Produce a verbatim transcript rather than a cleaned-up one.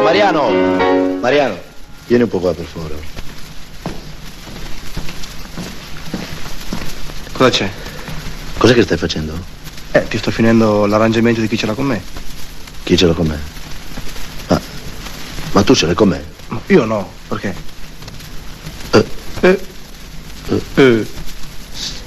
Mariano! Mariano, vieni un po' qua per favore. Cosa c'è? Cos'è che stai facendo? Eh, ti sto finendo l'arrangiamento di chi ce l'ha con me. Chi ce l'ha con me? Ma, ma tu ce l'hai con me? Io no, perché? Eh. Eh. Eh. Eh.